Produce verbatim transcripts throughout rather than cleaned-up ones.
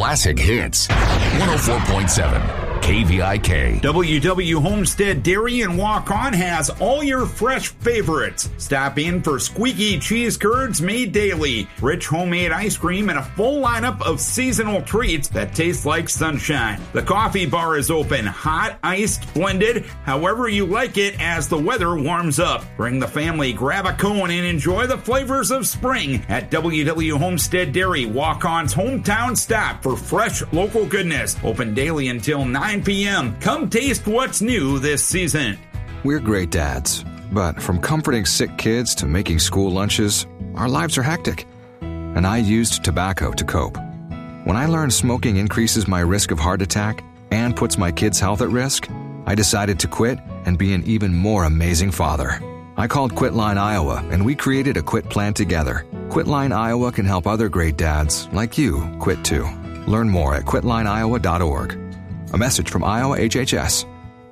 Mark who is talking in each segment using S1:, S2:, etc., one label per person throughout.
S1: classic hits. one oh four point seven K V I K.
S2: W W Homestead Dairy and Walk On has all your fresh favorites. Stop in for squeaky cheese curds made daily, rich homemade ice cream, and a full lineup of seasonal treats that taste like sunshine. The coffee bar is open, hot, iced, blended, however you like it as the weather warms up. Bring the family, grab a cone, and enjoy the flavors of spring at W W Homestead Dairy, Walk On's hometown stop for fresh local goodness. Open daily until nine p.m. Come taste what's new this season.
S3: We're great dads, but from comforting sick kids to making school lunches, our lives are hectic. And I used tobacco to cope. When I learned smoking increases my risk of heart attack and puts my kids' health at risk, I decided to quit and be an even more amazing father. I called Quitline Iowa, and we created a quit plan together. Quitline Iowa can help other great dads, like you, quit too. Learn more at quitline iowa dot org. A message from Iowa H H S.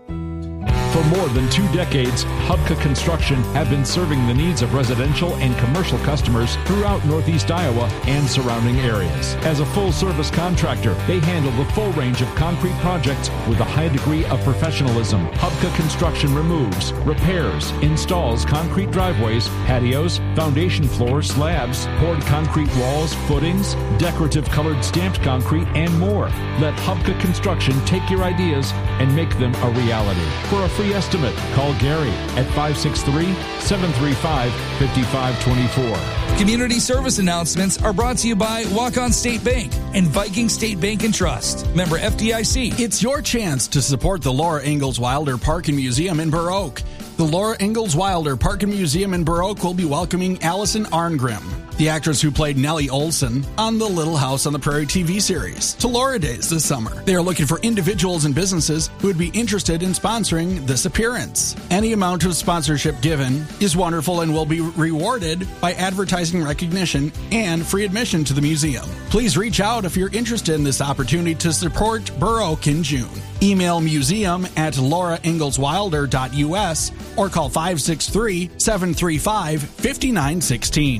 S4: For more than two decades, Hubka Construction have been serving the needs of residential and commercial customers throughout Northeast Iowa and surrounding areas. As a full-service contractor, they handle the full range of concrete projects with a high degree of professionalism. Hubka Construction removes, repairs, installs concrete driveways, patios, foundation floors, slabs, poured concrete walls, footings, decorative colored stamped concrete, and more. Let Hubka Construction take your ideas and make them a reality. For a free estimate, call Gary at five six three, seven three five, five five two four.
S5: Community service announcements are brought to you by Walk-On State Bank and Viking State Bank and Trust. Member F D I C.
S6: It's your chance to support the Laura Ingalls Wilder Park and Museum in Burr Oak. The Laura Ingalls Wilder Park and Museum in Burr Oak will be welcoming Allison Arngrim, the actress who played Nellie Olson on the Little House on the Prairie T V series, to Laura Days this summer. They are looking for individuals and businesses who would be interested in sponsoring this appearance. Any amount of sponsorship given is wonderful and will be rewarded by advertising recognition and free admission to the museum. Please reach out if you're interested in this opportunity to support Burr Oak in June. Email museum at laura ingalls wilder dot u s or call five six three, seven three five, five nine one six. K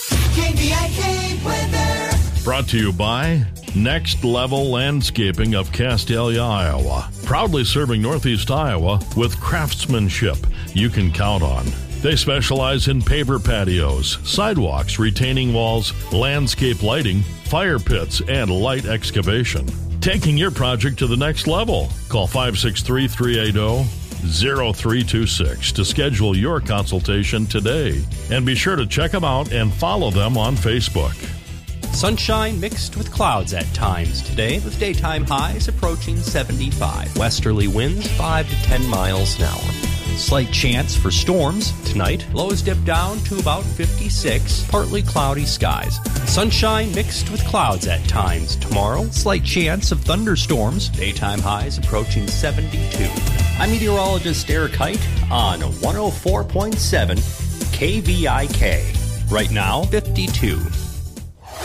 S7: V I K weather.
S8: Brought to you by Next Level Landscaping of Castalia, Iowa. Proudly serving Northeast Iowa with craftsmanship you can count on. They specialize in paver patios, sidewalks, retaining walls, landscape lighting, fire pits, and light excavation. Taking your project to the next level. Call five six three, three eight zero, zero three two six to schedule your consultation today. And be sure to check them out and follow them on Facebook.
S9: Sunshine mixed with clouds at times today, with daytime highs approaching seventy-five. Westerly winds five to ten miles an hour. Slight chance for storms tonight. Lows dip down to about fifty-six. Partly cloudy skies. Sunshine mixed with clouds at times tomorrow. Slight chance of thunderstorms. Daytime highs approaching seventy-two. I'm meteorologist Eric Height on one oh four point seven K V I K. Right now, fifty-two.